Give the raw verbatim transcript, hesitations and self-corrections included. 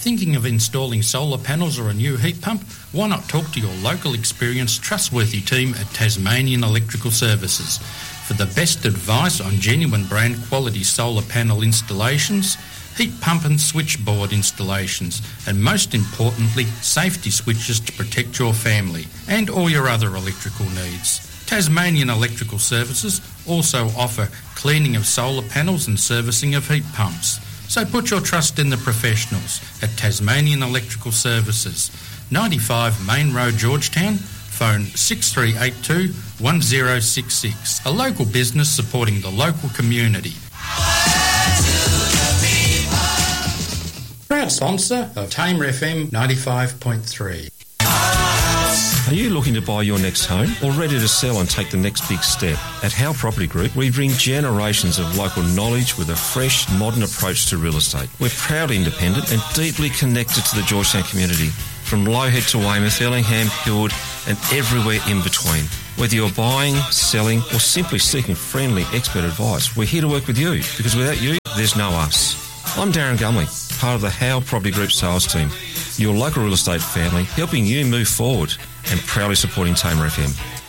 Thinking of installing solar panels or a new heat pump? Why not talk to your local experienced, trustworthy team at Tasmanian Electrical Services for the best advice on genuine brand quality solar panel installations, heat pump and switchboard installations, and most importantly, safety switches to protect your family and all your other electrical needs. Tasmanian Electrical Services also offer cleaning of solar panels and servicing of heat pumps. So put your trust in the professionals at Tasmanian Electrical Services, ninety-five Main Road, Georgetown. Phone six three eight two, one zero six six. A local business supporting the local community. Proud sponsor of Tamer F M ninety-five point three. Are you looking to buy your next home or ready to sell and take the next big step? At Howe Property Group, we bring generations of local knowledge with a fresh, modern approach to real estate. We're proudly independent and deeply connected to the Georgetown community, from Lowhead to Weymouth, Ellingham, Hillwood and everywhere in between. Whether you're buying, selling or simply seeking friendly expert advice, we're here to work with you, because without you, there's no us. I'm Darren Gumley, part of the Howe Property Group sales team, your local real estate family, helping you move forward and proudly supporting Tamer F M.